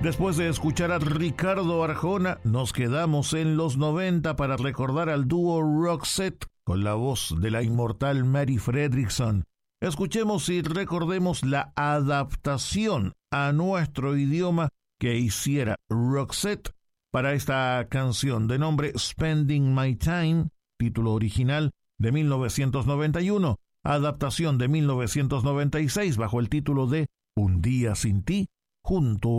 Después de escuchar a Ricardo Arjona, nos quedamos en los 90 para recordar al dúo Roxette con la voz de la inmortal Mary Fredriksson. Escuchemos y recordemos la adaptación a nuestro idioma que hiciera Roxette para esta canción de nombre Spending My Time, título original de 1991, adaptación de 1996 bajo el título de Un día sin ti, junto